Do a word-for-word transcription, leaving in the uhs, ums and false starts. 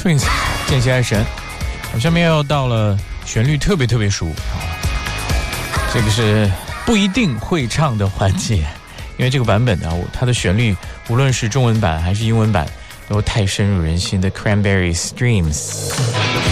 Twins 见习爱神，下面又到了旋律特别特别熟，这个是不一定会唱的环节，因为这个版本呢，它的旋律无论是中文版还是英文版都太深入人心的 Cranberries Dreams。